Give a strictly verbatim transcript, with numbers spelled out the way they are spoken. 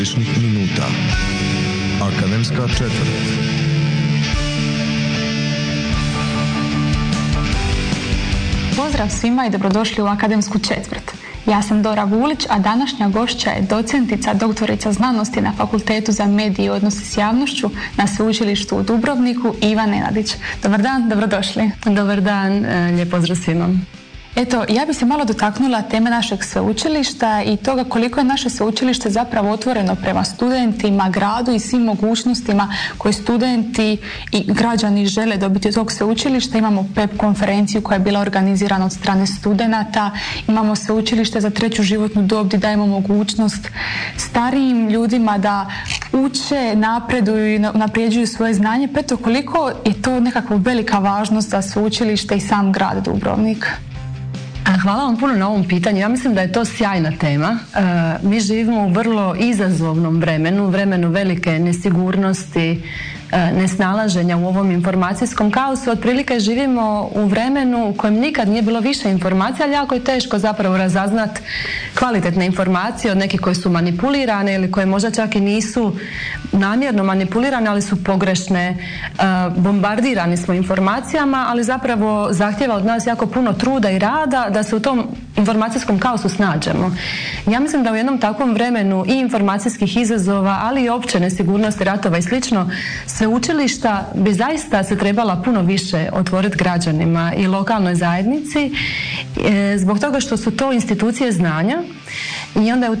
minuta. Akademska četvrt. Pozdrav svima i dobrodošli u Akademsku četvrt. Ja sam Dora Vulić, a današnja gošća je docentica, doktorica znanosti na Fakultetu za medije i odnose s javnošću na Sveučilištu u Dubrovniku, Iva Nenadić. Dobar dan, dobrodošli. Dobar dan, lijep pozdrav svima. Eto, ja bi se malo dotaknula teme našeg sveučilišta i toga koliko je naše sveučilište zapravo otvoreno prema studentima, gradu i svim mogućnostima koje studenti i građani žele dobiti od tog sveučilišta. Imamo P E P konferenciju koja je bila organizirana od strane studenata, imamo sveučilište za treću životnu dob gdje dajemo mogućnost starijim ljudima da uče, napreduju i naprijeđuju svoje znanje. Pa eto, koliko je to nekakva velika važnost za sveučilište i sam grad Dubrovnik? Hvala vam puno na ovom pitanju. Ja mislim da je to sjajna tema. E, mi živimo u vrlo izazovnom vremenu, vremenu velike nesigurnosti, e, nesnalaženja u ovom informacijskom kaosu. Otprilike živimo u vremenu u kojem nikad nije bilo više informacija, ali jako je teško zapravo razaznat kvalitetne informacije od nekih koje su manipulirane ili koje možda čak i nisu namjerno manipulirane, ali su pogrešne. E, bombardirani smo informacijama, ali zapravo zahtjeva od nas jako puno truda i rada da se u tom informacijskom kaosu snađemo. Ja mislim da u jednom takvom vremenu i informacijskih izazova, ali i opće nesigurnosti, ratova i slično, sveučilišta bi zaista se trebala puno više otvoriti građanima i lokalnoj zajednici, e, zbog toga što su to institucije znanja i onda je u